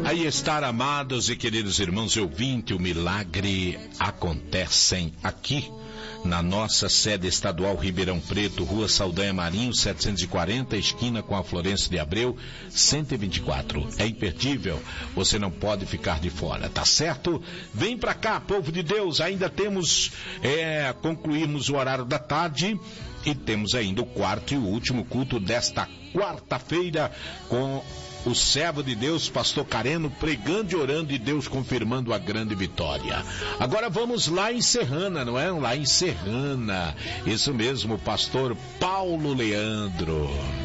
Aí está, amados e queridos irmãos e ouvintes, o milagre acontece aqui na nossa sede estadual Ribeirão Preto, Rua Saldanha Marinho, 740, esquina com a Florencio de Abreu, 124. É imperdível, você não pode ficar de fora, tá certo? Vem pra cá, povo de Deus, ainda temos, concluímos o horário da tarde e temos ainda o quarto e o último culto desta quarta-feira com o servo de Deus, pastor Careno, pregando e orando e Deus confirmando a grande vitória. Agora vamos lá em Serrana, não é? Lá em Serrana. Isso mesmo, pastor Paulo Leandro.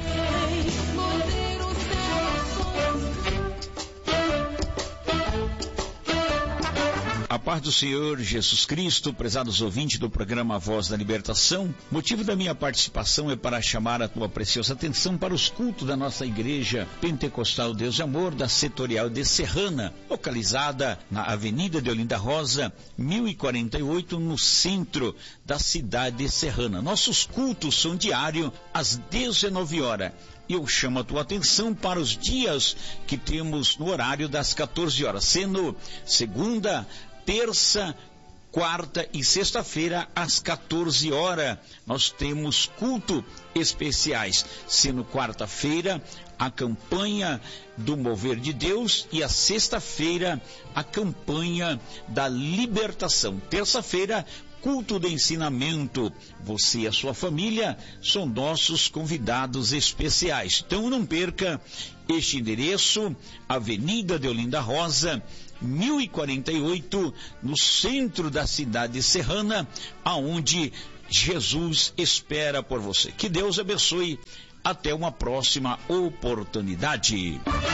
A paz do Senhor Jesus Cristo, prezados ouvintes do programa Voz da Libertação. Motivo da minha participação é para chamar a tua preciosa atenção para os cultos da nossa igreja Pentecostal Deus de Amor da Setorial de Serrana, localizada na Avenida de Olinda Rosa, 1048, no centro da cidade de Serrana. Nossos cultos são diários às 19 horas. Eu chamo a tua atenção para os dias que temos no horário das 14 horas, sendo segunda, terça, quarta e sexta-feira às 14 horas. Nós temos culto especiais, sendo quarta-feira a campanha do Mover de Deus e a sexta-feira a campanha da libertação. Terça-feira, culto de ensinamento. Você e a sua família são nossos convidados especiais. Então não perca este endereço, Avenida de Olinda Rosa, 1048, no centro da cidade de Serrana, aonde Jesus espera por você. Que Deus abençoe. Até uma próxima oportunidade.